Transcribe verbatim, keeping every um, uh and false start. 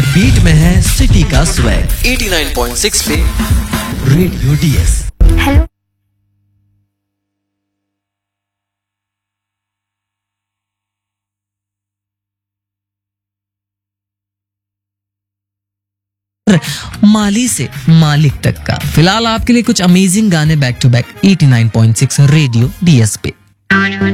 Beat में है city का swag eighty nine point six पे रेडियो डीएस। हेलो माली से मालिक तक का फिलहाल आपके लिए कुछ अमेजिंग गाने back to back eighty nine point six radio DS पे।